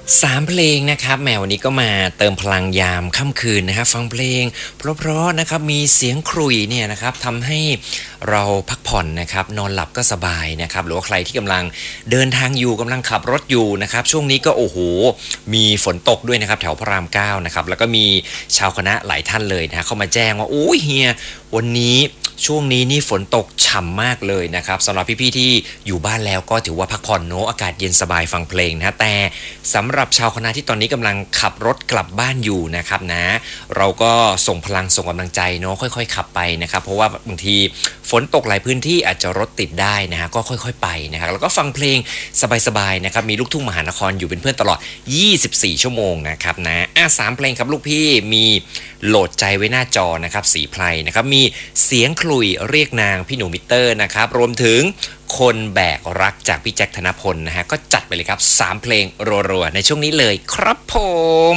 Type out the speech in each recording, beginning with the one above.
3เพลงนะครับแหมวันนี้ก็มาเติมพลังยามค่ำคืนนะครับฟังเพลงเพราะๆนะครับมีเสียงขรุ่ยเนี่ยนะครับทำให้เราพักผ่อนนะครับนอนหลับก็สบายนะครับหรือว่าใครที่กำลังเดินทางอยู่กำลังขับรถอยู่นะครับช่วงนี้ก็โอ้โหมีฝนตกด้วยนะครับแถวพระราม9นะครับแล้วก็มีชาวคณะหลายท่านเลยนะเข้ามาแจ้งว่าโอ้ยเฮียวันนี้ช่วงนี้นี่ฝนตกฉ่ำมากเลยนะครับสำหรับพี่ๆที่อยู่บ้านแล้วก็ถือว่าพักผ่อนเนอะอากาศเย็นสบายฟังเพลงนะแต่สำหรับชาวคณะที่ตอนนี้กำลังขับรถกลับบ้านอยู่นะครับนะเราก็ส่งพลังส่งกำลังใจเนอะค่อยๆขับไปนะครับเพราะว่าบางทีฝนตกหลายพื้นที่อาจจะรถติดได้นะฮะก็ค่อยๆไปนะครับแล้วก็ฟังเพลงสบายๆนะครับมีลูกทุ่งมหานครอยู่เป็นเพื่อนตลอด24ชั่วโมงนะครับนะ3เพลงครับลูกพี่มีโหลดใจไว้หน้าจอนะครับสีไพรนะครับมีเสียงขลุ่ยเรียกนางพี่หนูมิเตอร์นะครับรวมถึงคนแบกรักจากพี่แจ็คธนพลนะฮะก็จัดไปเลยครับ3เพลงรัวๆในช่วงนี้เลยครับผม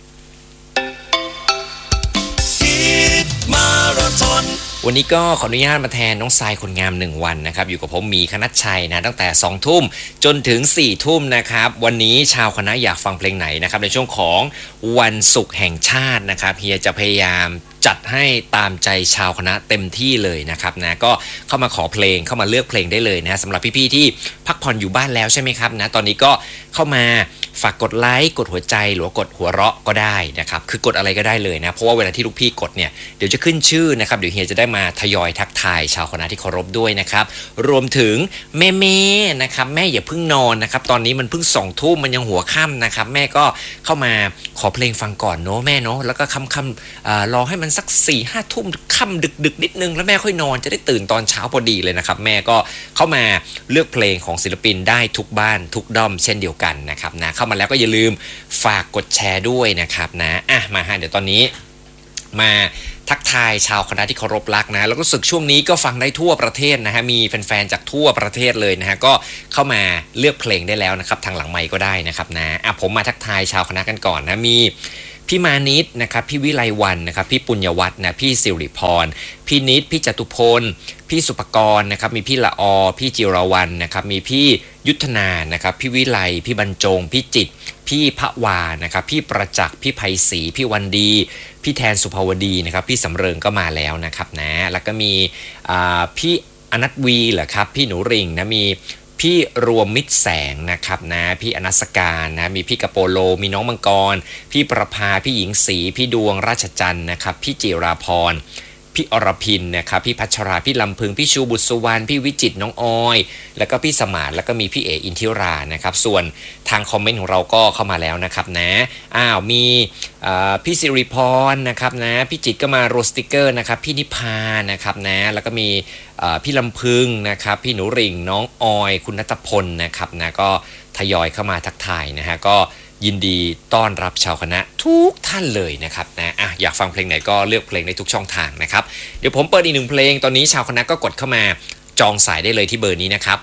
วันนี้ก็ขออนุญาตมาแทนน้องทรายคนงาม1วันนะครับอยู่กับผมมีคณัชชัยนะตั้งแต่2ทุ่มจนถึง4ทุ่มนะครับวันนี้ชาวคณะอยากฟังเพลงไหนนะครับในช่วงของวันศุกร์แห่งชาตินะครับเฮียจะพยายามจัดให้ตามใจชาวคณะเต็มที่เลยนะครับนะก็เข้ามาขอเพลงเข้ามาเลือกเพลงได้เลยนะสำหรับพี่ๆที่พักผ่อนอยู่บ้านแล้วใช่ไหมครับนะตอนนี้ก็เข้ามาฝากกดไลค์กดหัวใจหรือว่ากดหัวเราะก็ได้นะครับคือกดอะไรก็ได้เลยนะเพราะว่าเวลาที่ลูกพี่กดเนี่ยเดี๋ยวจะขึ้นชื่อนะครับเดี๋ยวเฮียจะได้มาทยอยทักทายชาวคณะที่เคารพด้วยนะครับรวมถึงแม่ๆนะครับแม่อย่าเพิ่งนอนนะครับตอนนี้มันเพิ่ง2ทุ่มมันยังหัวค่ำนะครับแม่ก็เข้ามาขอเพลงฟังก่อนเนาะแม่เนาะแล้วก็ค่ำๆรอให้มันสัก4-5ทุ่มค่ำดึกนิดนึงแล้วแม่ค่อยนอนจะได้ตื่นตอนเช้าพอดีเลยนะครับแม่ก็เข้ามาเลือกเพลงของศิลปินได้ทุกบ้านทุกด้อมเช่นเดียวกันนะครับนะเข้ามาแล้วก็อย่าลืมฝากกดแชร์ด้วยนะครับนะมาฮะเดี๋ยวตอนนี้มาทักทายชาวคณะที่เคารพรักนะแล้วก็สึกช่วงนี้ก็ฟังได้ทั่วประเทศนะฮะมีแฟนๆจากทั่วประเทศเลยนะฮะก็เข้ามาเลือกเพลงได้แล้วนะครับทางหลังไมค์ก็ได้นะครับนะผมมาทักทายชาวคณะกันก่อนนะมีพี่มานิดนะครับพี่วิไลวันนะครับพี่ปุญญวัฒน์นะพี่สิริพรพี่นิดพี่จตุพลพี่สุภกรนะครับมีพี่ละอพี่จิรวรรณนะครับมีพี่ยุทธนานะครับพี่วิไลพี่บรรจงพี่จิตพี่พระวานะครับพี่ประจักษ์พี่ไพศรีพี่วันดีพี่แทนสุภาวดีนะครับพี่สำเริงก็มาแล้วนะครับนะแล้วก็มีพี่อนัทวีเหรอครับพี่หนูริ่งนะมีพี่รวมมิตรแสงนะครับนะพี่อนัสการนะมีพี่กระโปโลมีน้องมังกรพี่ประภาพี่หญิงศรีพี่ดวงราชจันทร์นะครับพี่จิราพรพี่อรพินนะครับพี่พัชราพี่ลำพึงพี่ชูบุตรสุวรรณพี่วิจิตรน้องออยแล้วก็พี่สมานแล้วก็มีพี่เออินทิรานะครับส่วนทางคอมเมนต์ของเราก็เข้ามาแล้วนะครับนะมีพี่สิริพรนะครับนะพี่จิตก็มาโรสติกเกอร์นะครับพี่นิพานะครับนะแล้วก็มีพี่ลำพึงนะครับพี่หนูริ่งน้องออยคุณณัฐพลนะครับนะก็ทยอยเข้ามาทักทายนะฮะก็ยินดีต้อนรับชาวคณะทุกท่านเลยนะครับนะอยากฟังเพลงไหนก็เลือกเพลงในทุกช่องทางนะครับเดี๋ยวผมเปิดอีก1เพลงตอนนี้ชาวคณะก็กดเข้ามาจองสายได้เลยที่เบอร์นี้นะครับ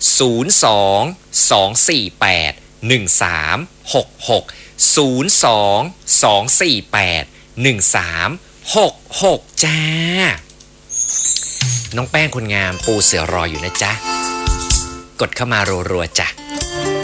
02-248-1366 02-248-1366จ้าน้องแป้งคนงามปูเสือรออยู่นะจ๊ะกดเข้ามารัวๆจ้ะ